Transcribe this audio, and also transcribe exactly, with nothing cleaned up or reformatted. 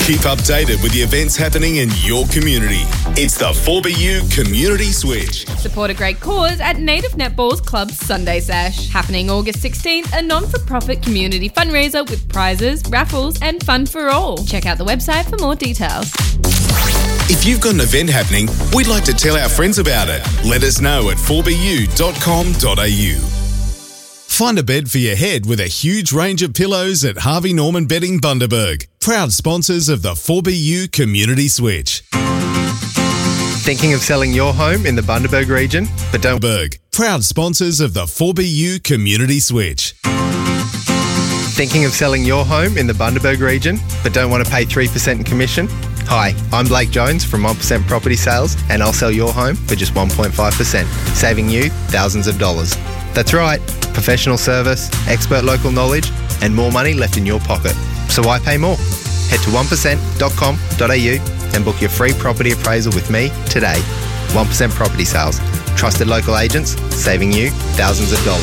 Keep updated with the events happening in your community. It's the four B U Community Switch. Support a great cause at Native Netball's Club's Sunday Sash. Happening August sixteenth, a non-for-profit community fundraiser with prizes, raffles and fun for all. Check out the website for more details. If you've got an event happening, we'd like to tell our friends about it. Let us know at four b u dot com dot a u. Find a bed for your head with a huge range of pillows at Harvey Norman Bedding Bundaberg. Proud sponsors of the four B U Community Switch. Thinking of selling your home in the Bundaberg region, but don't... Berg. Proud sponsors of the four B U Community Switch. Thinking of selling your home in the Bundaberg region, but don't want to pay three percent in commission? Hi, I'm Blake Jones from one percent Property Sales, and I'll sell your home for just one point five percent, saving you thousands of dollars. That's right, professional service, expert local knowledge, and more money left in your pocket. So why pay more? Head to one percent dot com dot a u and book your free property appraisal with me today. one percent Property Sales, trusted local agents, saving you thousands of dollars.